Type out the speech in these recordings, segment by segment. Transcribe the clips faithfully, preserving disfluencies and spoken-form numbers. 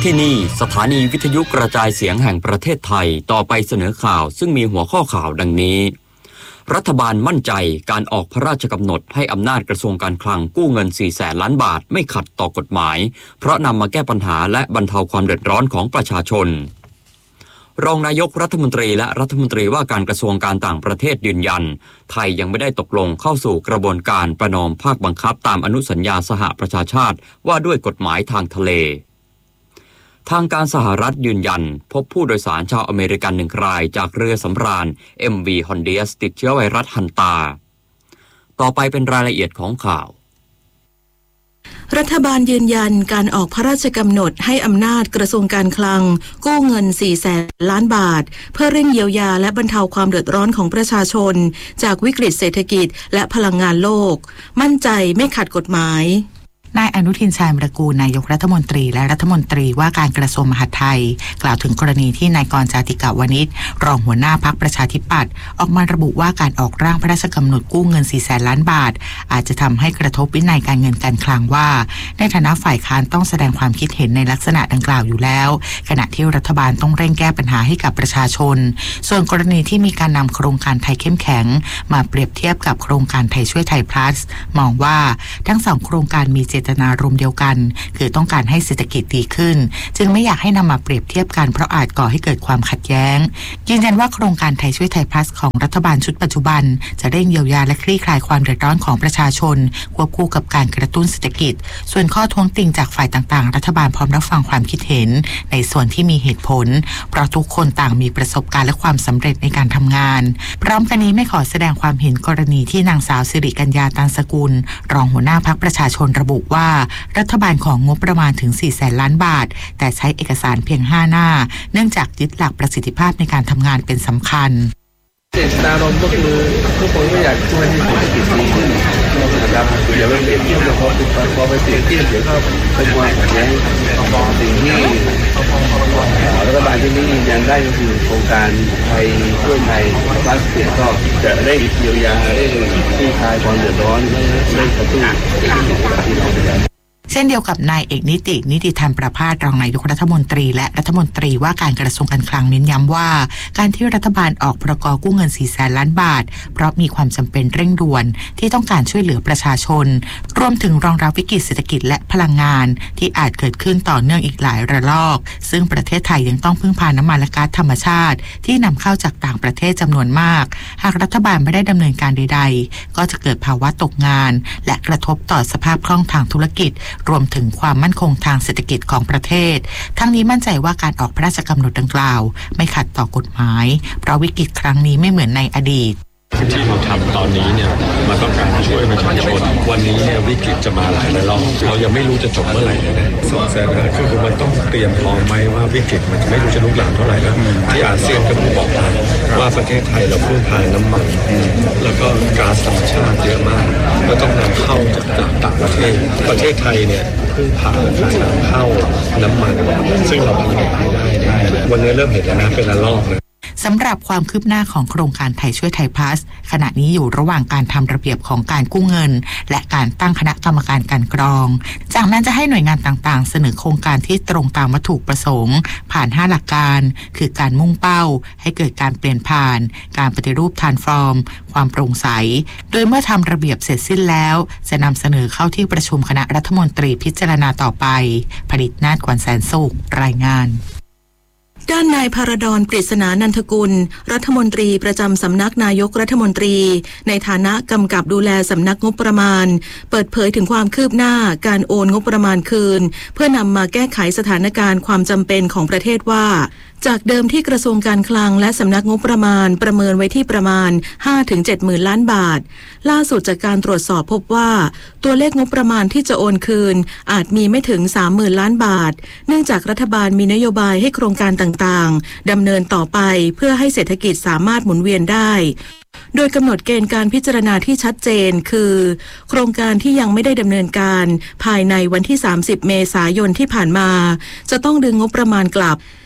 ที่นี่สถานีวิทยุกระจายเสียงแห่งประเทศไทยต่อไปเสนอข่าวซึ่งมีหัวข้อข่าวดังนี้รัฐบาลมั่นใจการออกพระราชกำหนดให้อำนาจกระทรวงการคลังกู้เงินสี่แสนล้านบาทไม่ขัดต่อกฎหมายเพราะนำมาแก้ปัญหาและบรรเทาความเดือดร้อนของประชาชนรองนายกรัฐมนตรีและรัฐมนตรีว่าการกระทรวงการต่างประเทศยืนยันไทยยังไม่ได้ตกลงเข้าสู่กระบวนการประนอมภาคบังคับตามอนุสัญญาสหประชาชาติว่าด้วยกฎหมายทางทะเลทางการสหรัฐยืนยันพบผู้โดยสารชาวอเมริกันหนึ่งรายจากเรือสำราญ เอ็ม วี Hondias ติดเชื้อไวรัสฮันตาต่อไปเป็นรายละเอียดของข่าวรัฐบาลยืนยันการออกพระราชกำหนดให้อำนาจกระทรวงการคลังกู้เงินสี่แสนล้านบาทเพื่อเร่งเยียวยาและบรรเทาความเดือดร้อนของประชาชนจากวิกฤตเศรษฐกิจและพลังงานโลกมั่นใจไม่ขัดกฎหมายนายอนุทินชาญวิรากูลนายกรัฐมนตรีและรัฐมนตรีว่าการกระทรวงมหาดไทยกล่าวถึงกรณีที่นายกรณ์จาติกาวนิชรองหัวหน้าพรรคประชาธิปัตย์ออกมาระบุว่าการออกร่างพระราชกำหนดกู้เงินสี่แสนล้านบาทอาจจะทำให้กระทบวินัยการเงินการคลังว่าในฐานะฝ่ายค้านต้องแสดงความคิดเห็นในลักษณะดังกล่าวอยู่แล้วขณะที่รัฐบาลต้องเร่งแก้ปัญหาให้กับประชาชนส่วนกรณีที่มีการนำโครงการไทยเข้มแข็งมาเปรียบเทียบกับโครงการไทยช่วยไทย plus มองว่าทั้งสองโครงการมีเจตนารมณ์เดียวกันคือต้องการให้เศรษฐกิจดีขึ้นจึงไม่อยากให้นำมาเปรียบเทียบกันเพราะอาจก่อให้เกิดความขัดแย้งยืนยันว่าโครงการไทยช่วยไทย plus ของรัฐบาลชุดปัจจุบันจะเร่งเยียวยาและคลี่คลายความเดือดร้อนของประชาชนควบคู่กับการกระตุ้นเศรษฐกิจส่วนข้อท้วงติงจากฝ่ายต่างๆรัฐบาลพร้อมรับฟังความคิดเห็นในส่วนที่มีเหตุผลเพราะทุกคนต่างมีประสบการณ์และความสำเร็จในการทำงานพร้อมกันนี้ไม่ขอแสดงความเห็นกรณีที่นางสาวสิริกัญญาตันสกุลรองหัวหน้าพรรคประชาชนระบุว่ารัฐบาลของงบประมาณถึงสี่แสนล้านบาทแต่ใช้เอกสารเพียงห้าหน้าเนื่องจากยึดหลักประสิทธิภาพในการทำงานเป็นสำคัญเจตนารมณ์ก็คือทุกคนก็อยากช่วยให้เศรษฐกิจดีขึ้นนะครับอย่าไปเปรียบเทียบกับพอพอไปเปรียบเทียบเดี๋ยวก็เป็นความขัดแย้งสิ่งที่รัฐบาลที่นี่ยืนยันได้ก็คือโครงการไทยช่วยไทยพลัสเนี่ยก็จะเร่งเยียวยาเร่งคลี่คลายความเดือดร้อนเร่งกระตุ้นเศรษฐกิจให้กับพี่น้องประชาชนเช่นเดียวกับนายเอกนิตินิติธรรมประภาสรองนายกรัฐมนตรีและรัฐมนตรีว่าการกระทรวงการคลังเน้นย้ำว่าการที่รัฐบาลออกพรกกู้เงินสี่แสนล้านบาทเพราะมีความจำเป็นเร่งด่วนที่ต้องการช่วยเหลือประชาชนรวมถึงรองรับวิกฤตเศรษฐกิจและพลังงานที่อาจเกิดขึ้นต่อเนื่องอีกหลายระลอกซึ่งประเทศไทยยังต้องพึ่งพาน้ำมันและก๊าซธรรมชาติที่นำเข้าจากต่างประเทศจำนวนมากหากรัฐบาลไม่ได้ดำเนินการใดๆก็จะเกิดภาวะตกงานและกระทบต่อสภาพคล่องทางธุรกิจรวมถึงความมั่นคงทางเศรษฐกิจของประเทศทั้งนี้มั่นใจว่าการออกพระราชกำหนดดังกล่าวไม่ขัดต่อกฎหมายเพราะวิกฤตครั้งนี้ไม่เหมือนในอดีตที่เราทำตอนนี้เนี่ยมันต้องการช่วยประชาชนวันนี้เนี่ยวิกฤตจะมาหลายระลอกเรายังไม่รู้จะจบเมื่อไหร่เลยนะสองแสนล้านคือมันต้องเตรียมพร้อมไหมว่าวิกฤตมันจะไม่รู้จะลุกลามเท่าไหร่แล้วที่อาเซียนก็บอกว่าประเทศไทยเราพึ่งพาน้ำมันแล้วก็ก๊าซธรรมชาติเยอะมากเราต้องนำเข้าจากต่างประเทศประเทศไทยเนี่ยพึ่งพาการนำเข้าน้ำมันซึ่งเราผลิตไม่ได้วันนี้เริ่มเห็นแล้วนะเป็นระลอกเลยสำหรับความคืบหน้าของโครงการไทยช่วยไทยพลัสขณะนี้อยู่ระหว่างการทำระเบียบของการกู้เงินและการตั้งคณะกรรมการการกรองจากนั้นจะให้หน่วยงานต่างๆเสนอโครงการที่ตรงตามวัตถุประสงค์ผ่านห้าหลักการคือการมุ่งเป้าให้เกิดการเปลี่ยนผ่านการปฏิรูปทรานส์ฟอร์มความโปร่งใสโดยเมื่อทำระเบียบเสร็จสิ้นแล้วจะนำเสนอเข้าที่ประชุมคณะรัฐมนตรีพิจารณาต่อไปผลิตนาฏกวนแสนสุขรายงานด้านนายภารดรปริศนานันทกุลรัฐมนตรีประจำสำนักนายกรัฐมนตรีในฐานะกำกับดูแลสำนักงบประมาณเปิดเผยถึงความคืบหน้าการโอนงบประมาณคืนเพื่อนำมาแก้ไขสถานการณ์ความจำเป็นของประเทศว่าจากเดิมที่กระทรวงการคลังและสำนักงบประมาณประเมินไว้ที่ประมาณ ห้าถึงเจ็ด หมื่นล้านบาทล่าสุดจากการตรวจสอบพบว่าตัวเลขงบประมาณที่จะโอนคืนอาจมีไม่ถึง สามหมื่น ล้านบาทเนื่องจากรัฐบาลมีนโยบายให้โครงการต่างๆดำเนินต่อไปเพื่อให้เศรษฐกิจสามารถหมุนเวียนได้โดยกำหนดเกณฑ์การพิจารณาที่ชัดเจนคือโครงการที่ยังไม่ได้ดำเนินการภายในวันที่สามสิบเมษายนที่ผ่านมาจะต้องดึงงบประมาณกลับ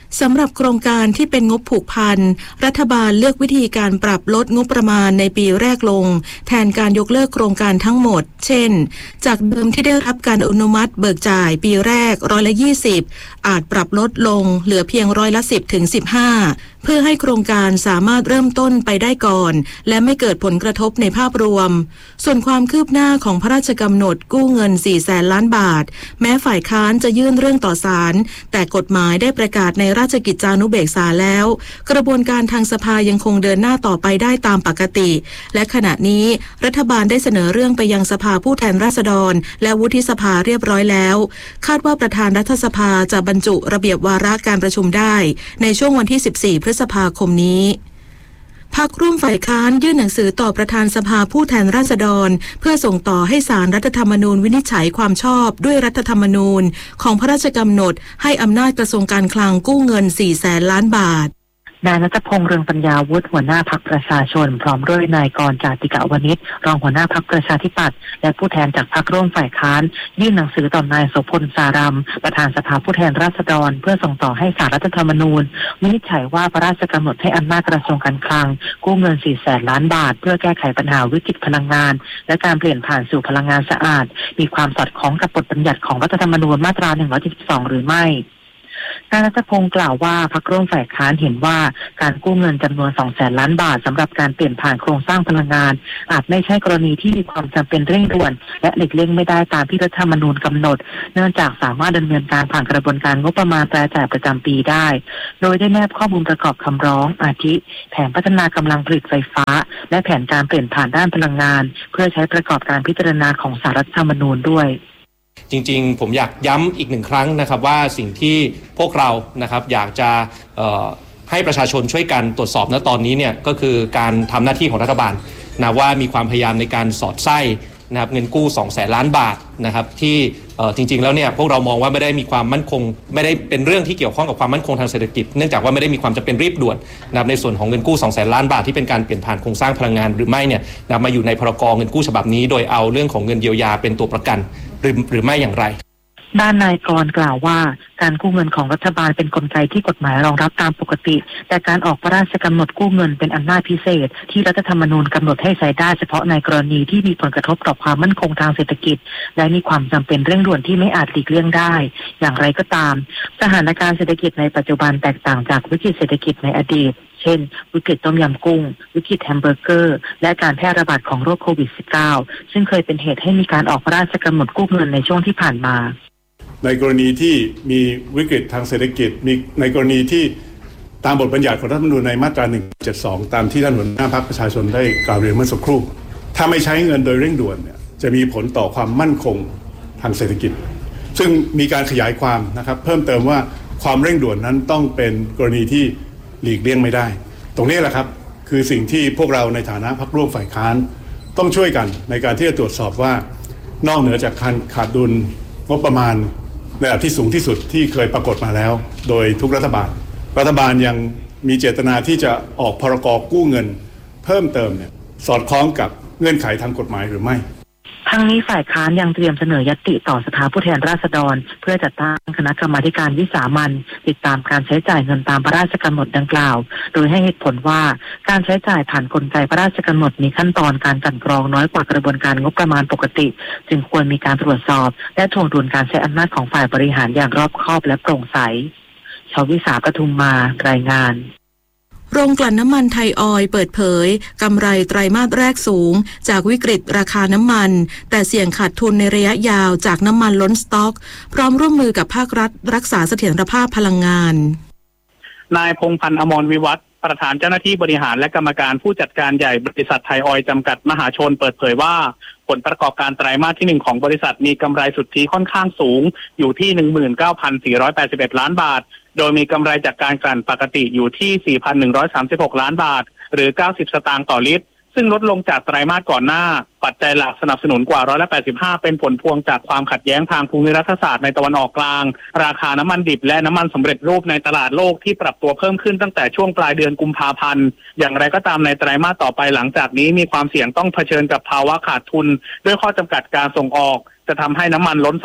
สำหรับโครงการที่เป็นงบผูกพันรัฐบาลเลือกวิธีการปรับลดงบประมาณในปีแรกลงแทนการยกเลิกโครงการทั้งหมดเช่นจากเดิมที่ได้รับการอนุมัติเบิกจ่ายปีแรกร้อยละยี่สิบอาจปรับลดลงเหลือเพียงร้อยละสิบถึงสิบห้าเพื่อให้โครงการสามารถเริ่มต้นไปได้ก่อนและไม่เกิดผลกระทบในภาพรวมส่วนความคืบหน้าของพระราชกำหนดกู้เงินสี่แสนล้านบาทแม้ฝ่ายค้านจะยื่นเรื่องต่อศาลแต่กฎหมายได้ประกาศในราชกิจจานุเบกษาแล้วกระบวนการทางสภายังคงเดินหน้าต่อไปได้ตามปกติและขณะนี้รัฐบาลได้เสนอเรื่องไปยังสภาผู้แทนราษฎรและวุฒิสภาเรียบร้อยแล้วคาดว่าประธานรัฐสภาจะบรรจุระเบียบวาระการประชุมได้ในช่วงวันที่สิบสี่พฤษภาคมนี้พรรคร่วมฝ่ายค้านยื่นหนังสือต่อประธานสภาผู้แทนราษฎรเพื่อส่งต่อให้ศาลรัฐธรรมนูญวินิจฉัยความชอบด้วยรัฐธรรมนูญของพระราชกำหนดให้อำนาจกระทรวงการคลังกู้เงินสี่แสนล้านบาทนายณัฐพงษ์ เรืองปัญญาวุฒิหัวหน้าพรรคประชาชนพร้อมด้วยนายกรณ์ จาติกวณิชรองหัวหน้าพรรคประชาธิปัตย์และผู้แทนจากพรรคร่วมฝ่ายค้านยื่นหนังสือต่อนายโสพลสารัมประธานสภาผู้แทนราษฎรเพื่อส่งต่อให้ศาลรัฐธรรมนูญวินิจฉัยว่าพระราชกำหนดให้อำนาจกระทรวงการคลังกู้เงินสี่แสนล้านบาทเพื่อแก้ไขปัญหาวิกฤตพลังงานและการเปลี่ยนผ่านสู่พลังงานสะอาดมีความสอดคล้องกับบทบัญญัติของรัฐธรรมนูญมาตราหนึ่งร้อยเจ็ดสิบสองหรือไม่นายณัฐพงษ์กล่าวว่าพรรคร่วมฝ่ายค้านเห็นว่าการกู้เงินจำนวนสองแสนล้านบาทสำหรับการเปลี่ยนผ่านโครงสร้างพลังงานอาจไม่ใช่กรณีที่มีความจำเป็นเร่งด่วนและหลีกเลี่ยงไม่ได้ตามที่รัฐธรรมนูญกำหนดเนื่องจากสามารถดำเนินการผ่านกระบวนการงบประมาณรายจ่ายประจำปีได้โดยได้แนบข้อมูลประกอบคำร้องอาทิแผนพัฒนากำลังผลิตไฟฟ้าและแผนการเปลี่ยนผ่านด้านพลังงานเพื่อใช้ประกอบการพิจารณาของศาลรัฐธรรมนูญด้วยจริงๆผมอยากย้ำอีกหนึ่งครั้งนะครับว่าสิ่งที่พวกเรานะครับอยากจะให้ประชาชนช่วยกันตรวจสอบณตอนนี้เนี่ยก็คือการทำหน้าที่ของรัฐบาลนะว่ามีความพยายามในการสอดไส้นะครับเงินกู้สองแสนล้านบาทนะครับที่จริงๆแล้วเนี่ยพวกเรามองว่าไม่ได้มีความมั่นคงไม่ได้เป็นเรื่องที่เกี่ยวข้องกับความมั่นคงทางเศรษฐกิจเนื่องจากว่าไม่ได้มีความจำเป็นรีบด่วนนะครับในส่วนของเงินกู้สองแสนล้านบาทที่เป็นการเปลี่ยนผ่านโครงสร้างพลังงานหรือไม่เนี่ยนะมาอยู่ในพรกเงินกู้ฉบับนี้โดยเอาเรื่องของเงินเยียวยาเป็นตัวประกันหรือหรือไม่อย่างไรด้านนายกรณ์กล่าวว่าการกู้เงินของรัฐบาลเป็นกลไกที่กฎหมายรองรับตามปกติแต่การออกพระราชกำหนดกู้เงินเป็นอำนาจพิเศษที่รัฐธรรมนูญกำหนดให้ใช้ได้เฉพาะในกรณีที่มีผลกระทบต่อความมั่นคงทางเศรษฐกิจและมีความจำเป็นเร่งด่วนที่ไม่อาจหลีกเลี่ยงได้อย่างไรก็ตามสถานการณ์เศรษฐกิจในปัจจุบันแตกต่างจากวิกฤตเศรษฐกิจในอดีตเช่นวิกฤตต้มยำกุ้งวิกฤตแฮมเบอร์เกอร์และการแพร่ระบาดของโรคโควิด สิบเก้า ซึ่งเคยเป็นเหตุให้มีการออกพระราชกำหนดกู้เงินในช่วงที่ผ่านมาในกรณีที่มีวิกฤตทางเศรษฐกิจมีในกรณีที่ตามบทบัญญัติของรัฐธรรมนูญในมาตราหนึ่งร้อยเจ็ดสิบสองตามที่ท่านหัวหน้าพรรคประชาชนได้กล่าวเรียนเมื่อสักครู่ถ้าไม่ใช้เงินโดยเร่งด่วนเนี่ยจะมีผลต่อความมั่นคงทางเศรษฐกิจซึ่งมีการขยายความนะครับเพิ่มเติมว่าความเร่งด่วนนั้นต้องเป็นกรณีที่หลีกเลี่ยงไม่ได้ตรงนี้แหละครับคือสิ่งที่พวกเราในฐานะพรรคร่วมฝ่ายค้านต้องช่วยกันในการที่จะตรวจสอบว่านอกเหนือจากการขาดดุลงบประมาณในระดับที่สูงที่สุดที่เคยปรากฏมาแล้วโดยทุกรัฐบาลรัฐบาลยังมีเจตนาที่จะออกพรกกู้เงินเพิ่มเติมเนี่ยสอดคล้องกับเงื่อนไขทางกฎหมายหรือไม่ทั้งนี้ฝ่ายค้านยังเตรียมเสนอยติต่อสภาผู้แทนราษฎรเพื่อจัดตั้งคณะกรรมาธิการวิสามัญติดตามการใช้จ่ายเงินตามพระราชกำหนดดังกล่าวโดยให้เหตุผลว่าการใช้จ่ายผ่านกลไกพระราชกำหนดมีขั้นตอนการกลั่นกรองน้อยกว่ากระบวนการงบประมาณปกติจึงควรมีการตรวจสอบและทวงดุลการใช้อำนาจของฝ่ายบริหารอย่างรอบคอบและโปร่งใสชาววิสาปทุมมารายงานโรงกลั่นน้ำมันไทยออยล์เปิดเผยกำไรไตรมาสแรกสูงจากวิกฤตราคาน้ำมันแต่เสี่ยงขาดทุนในระยะยาวจากน้ำมันล้นสต็อกพร้อมร่วมมือกับภาครัฐรักษาเสถียรภาพพลังงานนายพงษ์พันธ์อมรวิวัฒน์ประธานเจ้าหน้าที่บริหารและกรรมการผู้จัดการใหญ่บริษัทไทยออยล์จำกัดมหาชนเปิดเผยว่าผลประกอบการไตรมาสที่หนึ่งของบริษัทมีกำไรสุทธิค่อนข้างสูงอยู่ที่ หนึ่งหมื่นเก้าพันสี่ร้อยแปดสิบเอ็ด ล้านบาทโดยมีกำไรจากการกลั่นปกติอยู่ที่ สี่พันหนึ่งร้อยสามสิบหก ล้านบาทหรือเก้าสิบสตางค์ต่อลิตรซึ่งลดลงจากไตรมาสก่อนหน้าปัจจัยหลักสนับสนุนกว่าร้อยละแปดสิบห้าเป็นผลพวงจากความขัดแย้งทางภูมิรัฐศาสตร์ในตะวันออกกลางราคาน้ำมันดิบและน้ำมันสำเร็จรูปในตลาดโลกที่ปรับตัวเพิ่มขึ้นตั้งแต่ช่วงปลายเดือนกุมภาพันธ์อย่างไรก็ตามในไตรมาสต่อไปหลังจากนี้มีความเสี่ยงต้องเผชิญกับภาวะขาดทุนด้วยข้อจำกัดการส่งออกจะทำให้น้ำมันล้นสต็อก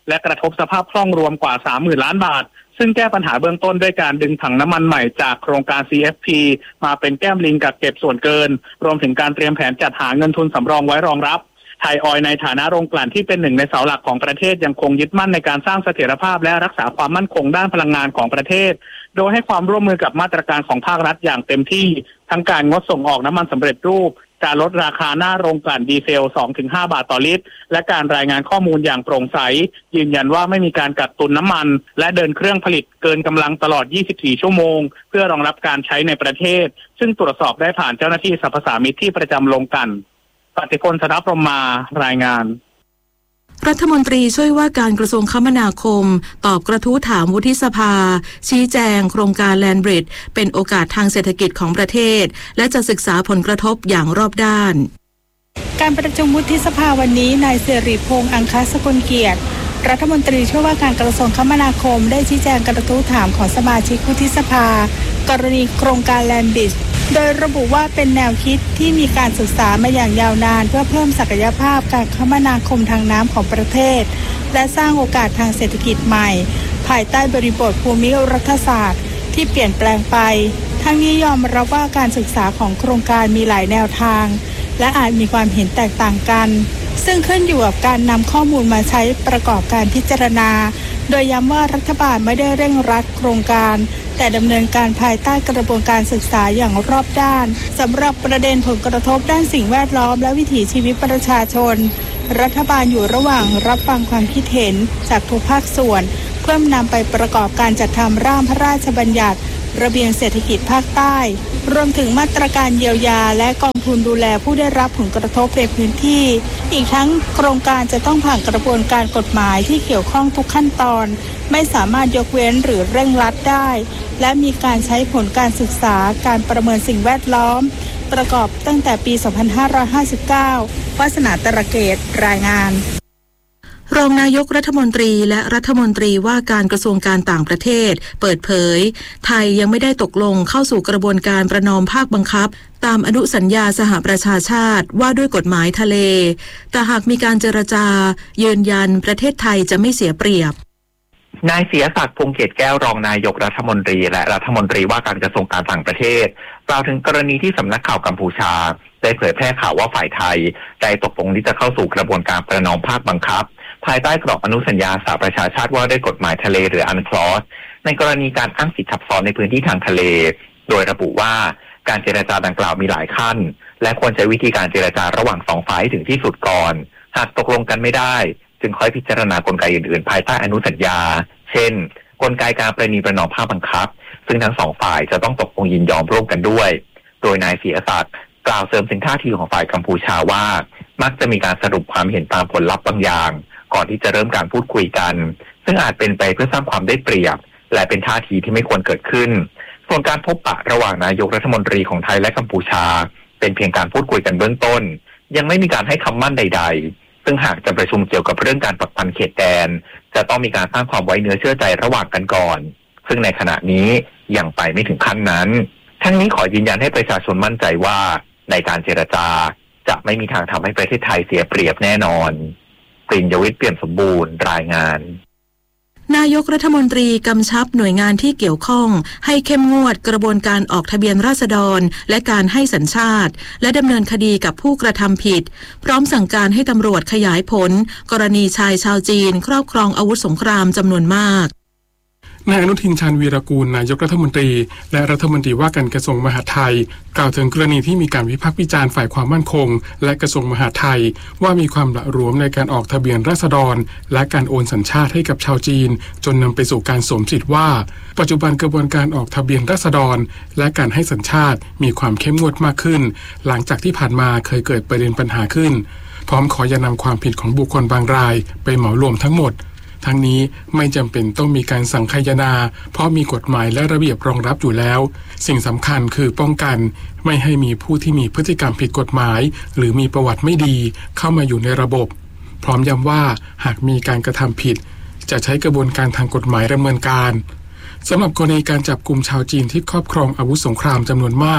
และกระทบสภาพคล่องรวมกว่า สามหมื่น ล้านบาทซึ่งแก้ปัญหาเบื้องต้นด้วยการดึงถังน้ำมันใหม่จากโครงการ ซี เอฟ พี มาเป็นแก้มลิงกักเก็บส่วนเกินรวมถึงการเตรียมแผนจัดหาเงินทุนสำรองไว้รองรับไทยออยล์ในฐานะโรงกลั่นที่เป็นหนึ่งในเสาหลักของประเทศยังคงยึดมั่นในการสร้างเสถียรภาพและรักษาความมั่นคงด้านพลังงานของประเทศโดยให้ความร่วมมือกับมาตรการของภาครัฐอย่างเต็มที่ทั้งการงดส่งออกน้ำมันสำเร็จรูปการลดราคาหน้าโรงกลั่นดีเซล สองถึงห้า บาทต่อลิตรและการรายงานข้อมูลอย่างโปร่งใสยืนยันว่าไม่มีการกักตุนน้ำมันและเดินเครื่องผลิตเกินกำลังตลอดยี่สิบสี่ชั่วโมงเพื่อรองรับการใช้ในประเทศซึ่งตรวจสอบได้ผ่านเจ้าหน้าที่สรรพสามิตที่ประจำโรงกลั่นปฏิพล ธนพรหมารายงานรัฐมนตรีช่วยว่าการกระทรวงคมนาคมตอบกระทู้ถามวุฒิสภาชี้แจงโครงการแลนด์บริดจ์เป็นโอกาสทางเศรษฐกิจของประเทศและจะศึกษาผลกระทบอย่างรอบด้านการประชุมวุฒิสภาวันนี้นายสิริพงษ์อังคสกุลเกียรติรัฐมนตรีช่วยว่าการกระทรวงคมนาคมได้ชี้แจงกระทู้ถามของสมาชิกวุฒิสภากรณีโครงการแลนด์บริดจ์โดยระบุว่าเป็นแนวคิดที่มีการศึกษามาอย่างยาวนานเพื่อเพิ่มศักยภาพการคมนาคมทางน้ำของประเทศและสร้างโอกาสทางเศรษฐกิจใหม่ภายใต้บริบทภูมิรัฐศาสตร์ที่เปลี่ยนแปลงไปทั้งนี้ยอมรับว่าการศึกษาของโครงการมีหลายแนวทางและอาจมีความเห็นแตกต่างกันซึ่งขึ้นอยู่กับการนำข้อมูลมาใช้ประกอบการพิจารณาโดยย้ำว่ารัฐบาลไม่ได้เร่งรัดโครงการแต่ดำเนินการภายใต้กระบวนการศึกษาอย่างรอบด้านสำหรับประเด็นผลกระทบด้านสิ่งแวดล้อมและวิถีชีวิตประชาชนรัฐบาลอยู่ระหว่างรับฟังความคิดเห็นจากทุกภาคส่วนเพื่อนำไปประกอบการจัดทำร่างพระราชบัญญัติระเบียงเศรษฐกิจภาคใต้รวมถึงมาตรการเยียวยาและกองทุนดูแลผู้ได้รับผลกระทบในพื้นที่อีกทั้งโครงการจะต้องผ่านกระบวนการกฎหมายที่เกี่ยวข้องทุกขั้นตอนไม่สามารถยกเว้นหรือเร่งรัดได้และมีการใช้ผลการศึกษาการประเมินสิ่งแวดล้อมประกอบตั้งแต่ปี สองพันห้าร้อยห้าสิบเก้า วาสนาตระเกตรายงานรองนายกรัฐมนตรีและรัฐมนตรีว่าการกระทรวงการต่างประเทศเปิดเผยไทยยังไม่ได้ตกลงเข้าสู่กระบวนการประนอมภาคบังคับตามอนุสัญญาสหประชาชาติว่าด้วยกฎหมายทะเลแต่หากมีการเจรจายืนยันประเทศไทยจะไม่เสียเปรียบนายเสียศักดิ์พงษ์เกตแก้วรองนายกรัฐมนตรีและรัฐมนตรีว่าการกระทรวงการต่างประเทศกล่าวถึงกรณีที่สำนักข่าวกัมพูชาได้เผยแพร่ข่าวว่าฝ่ายไทยได้ตกลงที่จะเข้าสู่กระบวนการประนอมภาคบังคับภายใต้กรอบอนุสัญญาสหประชาชาติว่าด้วยกฎหมายทะเลหรืออันคลอสในกรณีการอ้างสิทธิทับซ้อนในพื้นที่ทางทะเลโดยระบุว่าการเจรจาดังกล่าวมีหลายขั้นและควรใช้วิธีการเจรจาระหว่างสองฝ่ายถึงที่สุดก่อนหากตกลงกันไม่ได้จึงค่อยพิจารณากลไกอื่นๆภายใต้อนุสัญญาเช่นกลไกการประนีประนอมภาคบังคับซึ่งทั้งสองฝ่ายจะต้องตกลงยินยอมร่วมกันด้วยโดยนายเสียศักดิ์กล่าวเสริมถึงท่าทีของฝ่ายกัมพูชาว่ามักจะมีการสรุปความเห็นตามผลลัพธ์บางอย่างก่อนที่จะเริ่มการพูดคุยกันซึ่งอาจเป็นไปเพื่อสร้างความได้เปรียบและเป็นท่าทีที่ไม่ควรเกิดขึ้นส่วนการพบปะระหว่างนายกรัฐมนตรีของไทยและกัมพูชาเป็นเพียงการพูดคุยกันเบื้องต้นยังไม่มีการให้คำมั่นใดๆซึ่งหากจะประชุมเกี่ยวกับเรื่องการปักปันเขตแดนจะต้องมีการสร้างความไว้เนื้อเชื่อใจระหว่างกันก่อนซึ่งในขณะนี้ยังไปไม่ถึงขั้นนั้นทั้งนี้ขอยืนยันให้ประชาชนมั่นใจว่าในการเจรจาจะไม่มีทางทำให้ประเทศไทยเสียเปรียบแน่นอนปริญญวิทย์เปี่ยมสมบูรณ์รายงานนายกรัฐมนตรีกำชับหน่วยงานที่เกี่ยวข้องให้เข้มงวดกระบวนการออกทะเบียนราษฎรและการให้สัญชาติและดำเนินคดีกับผู้กระทำผิดพร้อมสั่งการให้ตำรวจขยายผลกรณีชายชาวจีนครอบครองอาวุธสงครามจำนวนมากนายอนุทินชาญวีรกูลนายกรัฐมนตรีและรัฐมนตรีว่าการกระทรวงมหาดไทยกล่าวถึงกรณีที่มีการวิพากษ์วิจารณ์ฝ่ายความมั่นคงและกระทรวงมหาดไทยว่ามีความหละหลวมในการออกทะเบียนราษฎรและการโอนสัญชาติให้กับชาวจีนจนนำไปสู่การสวมสิทธิ์ว่าปัจจุบันกระบวนการออกทะเบียนราษฎรและการให้สัญชาติมีความเข้มงวดมากขึ้นหลังจากที่ผ่านมาเคยเกิดประเด็นปัญหาขึ้นพร้อมขออย่านำความผิดของบุคคลบางรายไปเหมารวมทั้งหมดทั้งนี้ไม่จำเป็นต้องมีการสังคายนาเพราะมีกฎหมายและระเบียบรองรับอยู่แล้วสิ่งสำคัญคือป้องกันไม่ให้มีผู้ที่มีพฤติกรรมผิดกฎหมายหรือมีประวัติไม่ดีเข้ามาอยู่ในระบบพร้อมย้ำว่าหากมีการกระทำผิดจะใช้กระบวนการทางกฎหมายดำเนินการสำหรับกรณีการจับกุมชาวจีนที่ครอบครองอาวุธสงครามจำนวนมาก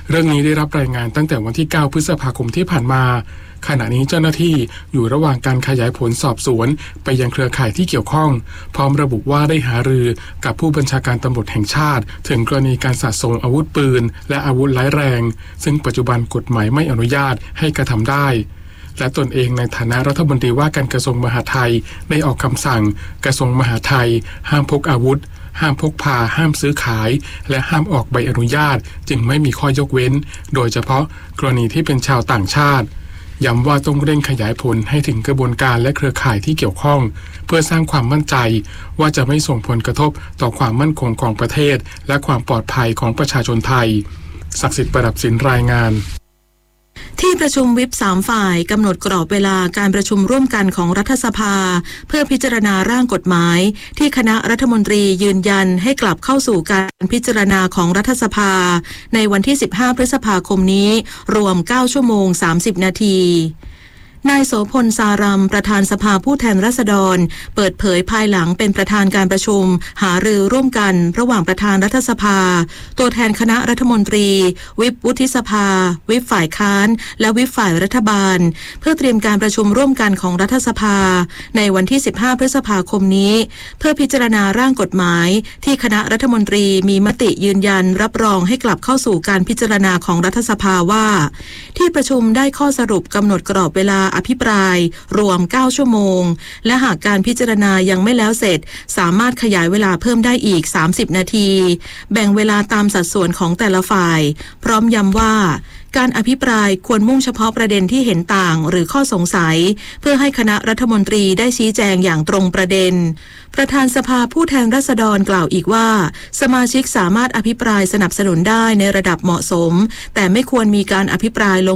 เรื่องนี้ได้รับรายงานตั้งแต่วันที่เก้าพฤษภาคมที่ผ่านมาขณะนี้เจ้าหน้าที่อยู่ระหว่างการขยายผลสอบสวนไปยังเครือข่ายที่เกี่ยวข้องพร้อมระบุว่าได้หารือกับผู้บัญชาการตำรวจแห่งชาติถึงกรณีการสะสมอาวุธปืนและอาวุธร้ายแรงซึ่งปัจจุบันกฎหมายไม่อนุญาตให้กระทำได้และตนเองในฐานะรัฐมนตรีว่าการกระทรวงมหาดไทยได้ออกคำสั่งกระทรวงมหาดไทยห้ามพกอาวุธห้ามพกพาห้ามซื้อขายและห้ามออกใบอนุญาตจึงไม่มีข้อยกเว้นโดยเฉพาะกรณีที่เป็นชาวต่างชาติย้ำว่าต้องเร่งขยายผลให้ถึงกระบวนการและเครือข่ายที่เกี่ยวข้องเพื่อสร้างความมั่นใจว่าจะไม่ส่งผลกระทบต่อความมั่นคงของประเทศและความปลอดภัยของประชาชนไทยศักดิ์สิทธิ์ประดับสินรายงานที่ประชุมวิปสามฝ่ายกำหนดกรอบเวลาการประชุมร่วมกันของรัฐสภาเพื่อพิจารณาร่างกฎหมายที่คณะรัฐมนตรียืนยันให้กลับเข้าสู่การพิจารณาของรัฐสภาในวันที่สิบห้าพฤษภาคมนี้รวมเก้าชั่วโมงสามสิบนาทีนายโสพลสารัมประธานสภาผู้แทนราษฎรเปิดเผยภายหลังเป็นประธานการประชุมหารือร่วมกันระหว่างประธานรัฐสภาตัวแทนคณะรัฐมนตรีวิปวุฒิสภาวิปฝ่ายค้านและวิปฝ่ายรัฐบาลเพื่อเตรียมการประชุมร่วมกันของรัฐสภาในวันที่สิบห้าพฤษภาคมนี้เพื่อพิจารณาร่างกฎหมายที่คณะรัฐมนตรีมีมติยืนยันรับรองให้กลับเข้าสู่การพิจารณาของรัฐสภาว่าที่ประชุมได้ข้อสรุปกำหนดกรอบเวลาอภิปรายรวมเก้าชั่วโมงและหากการพิจารณายังไม่แล้วเสร็จสามารถขยายเวลาเพิ่มได้อีกสามสิบนาทีแบ่งเวลาตามสัดส่วนของแต่ละฝ่ายพร้อมย้ำว่าการอภิปรายควรมุ่งเฉพาะประเด็นที่เห็นต่างหรือข้อสงสัยเพื่อให้คณะรัฐมนตรีได้ชี้แจงอย่างตรงประเด็นประธานสภาผู้แทนราษฎรกล่าวอีกว่าสมาชิกสามารถอภิปรายสนับสนุนได้ในระดับเหมาะสมแต่ไม่ควรมีการอภิปรายลง